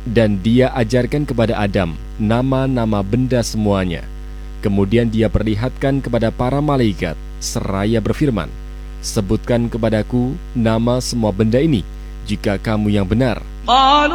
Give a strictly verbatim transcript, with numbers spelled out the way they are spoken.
Dan dia ajarkan kepada Adam nama-nama benda semuanya. Kemudian dia perlihatkan kepada para malaikat seraya berfirman, "Sebutkan kepadaku nama semua benda ini, jika kamu yang benar."